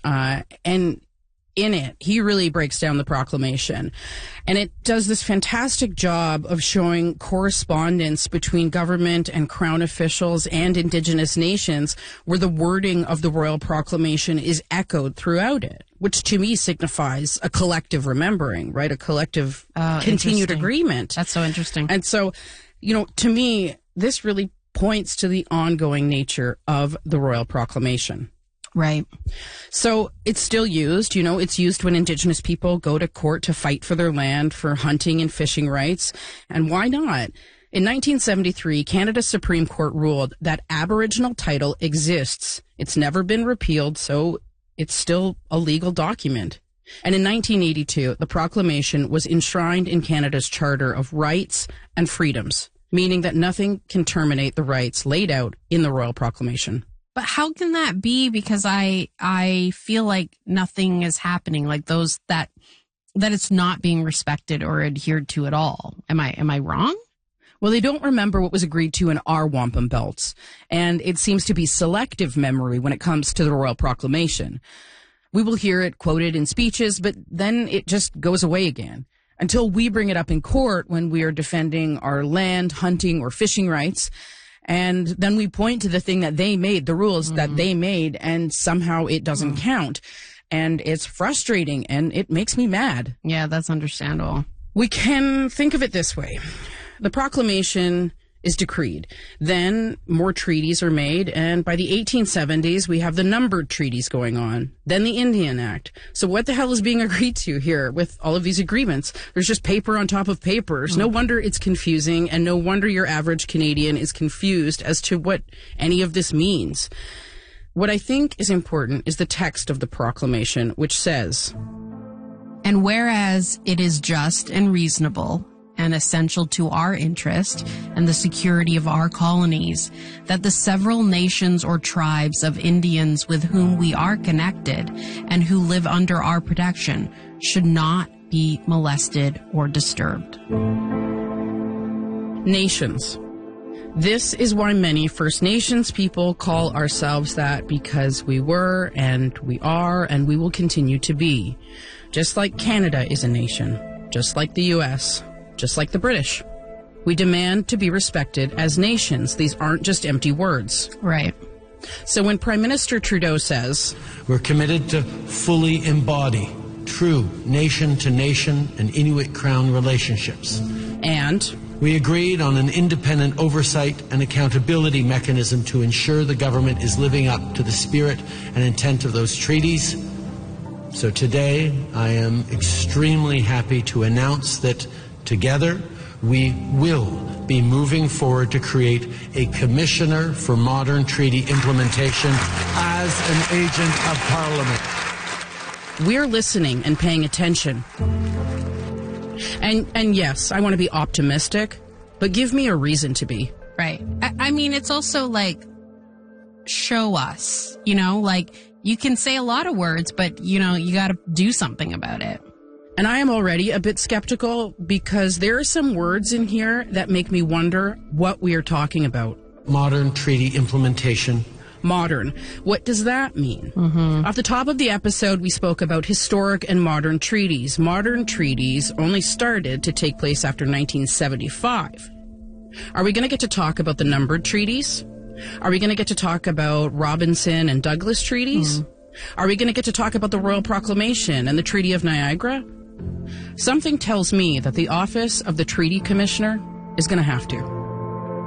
And in it, he really breaks down the proclamation. And it does this fantastic job of showing correspondence between government and crown officials and Indigenous nations, where the wording of the Royal Proclamation is echoed throughout it, which to me signifies a collective remembering, right? A collective continued agreement. That's so interesting. And so, to me, this really points to the ongoing nature of the Royal Proclamation. Right. So it's still used, it's used when Indigenous people go to court to fight for their land, for hunting and fishing rights. And why not? In 1973, Canada's Supreme Court ruled that Aboriginal title exists. It's never been repealed, so it's still a legal document. And in 1982, the proclamation was enshrined in Canada's Charter of Rights and Freedoms, meaning that nothing can terminate the rights laid out in the Royal Proclamation. But how can that be? Because I feel like nothing is happening, like those that it's not being respected or adhered to at all. Am I wrong? Well, they don't remember what was agreed to in our wampum belts, and it seems to be selective memory when it comes to the Royal Proclamation. We will hear it quoted in speeches, but then it just goes away again until we bring it up in court when we are defending our land, hunting, or fishing rights. And then we point to the thing that they made, the rules that they made, and somehow it doesn't count. And it's frustrating, and it makes me mad. Yeah, that's understandable. We can think of it this way. The proclamation is decreed. Then more treaties are made, and by the 1870s, we have the numbered treaties going on. Then the Indian Act. So what the hell is being agreed to here with all of these agreements? There's just paper on top of papers. No wonder it's confusing, and no wonder your average Canadian is confused as to what any of this means. What I think is important is the text of the proclamation, which says, "And whereas it is just and reasonable and essential to our interest and the security of our colonies, that the several nations or tribes of Indians with whom we are connected and who live under our protection should not be molested or disturbed." Nations. This is why many First Nations people call ourselves that, because we were and we are and we will continue to be. Just like Canada is a nation, just like the U.S., just like the British. We demand to be respected as nations. These aren't just empty words. Right. So when Prime Minister Trudeau says, "We're committed to fully embody true nation-to-nation and Inuit Crown relationships," and we agreed on an independent oversight and accountability mechanism to ensure the government is living up to the spirit and intent of those treaties. So today, I am extremely happy to announce that together, we will be moving forward to create a Commissioner for Modern Treaty Implementation as an agent of Parliament. We're listening and paying attention. And yes, I want to be optimistic, but give me a reason to be. Right. I mean, it's also like, show us, like you can say a lot of words, but you got to do something about it. And I am already a bit skeptical because there are some words in here that make me wonder what we are talking about. Modern treaty implementation. Modern. What does that mean? Off the top of the episode, we spoke about historic and modern treaties. Modern treaties only started to take place after 1975. Are we going to get to talk about the numbered treaties? Are we going to get to talk about Robinson and Douglas treaties? Are we going to get to talk about the Royal Proclamation and the Treaty of Niagara? Something tells me that the office of the Treaty Commissioner is going to have to.